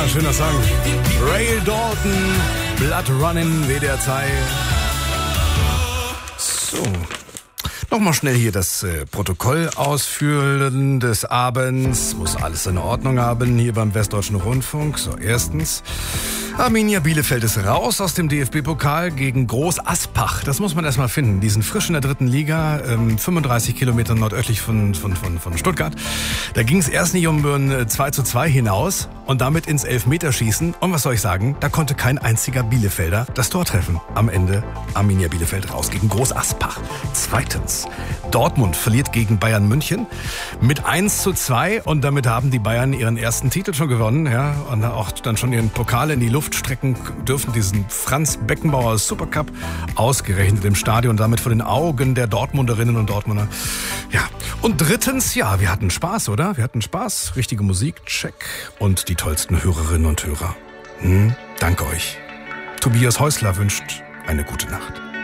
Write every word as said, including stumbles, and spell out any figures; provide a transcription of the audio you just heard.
Ja, schöner Song. Ray Dalton, Blood Running, W D R zwei. So. Nochmal schnell hier das äh, Protokoll ausführen des Abends. Muss alles in Ordnung haben hier beim Westdeutschen Rundfunk. So, erstens. Arminia Bielefeld ist raus aus dem D F B-Pokal gegen Groß Aspach. Das muss man erstmal finden. Die sind frisch in der dritten Liga, ähm, fünfunddreißig Kilometer nordöstlich von, von, von, von Stuttgart. Da ging es erst nicht um ein zwei zu zwei hinaus und damit ins Elfmeterschießen. Und was soll ich sagen? Da konnte kein einziger Bielefelder das Tor treffen. Am Ende Arminia Bielefeld raus gegen Groß Aspach. Zweitens. Dortmund verliert gegen Bayern München mit eins zu zwei und damit haben die Bayern ihren ersten Titel schon gewonnen, ja, und auch dann schon ihren Pokal in die Luft strecken dürfen, diesen Franz Beckenbauer Supercup, ausgerechnet im Stadion, damit vor den Augen der Dortmunderinnen und Dortmunder. Ja, und drittens, ja, wir hatten Spaß, oder? Wir hatten Spaß, richtige Musik, check, und die tollsten Hörerinnen und Hörer. Hm, danke euch. Tobias Häusler wünscht eine gute Nacht.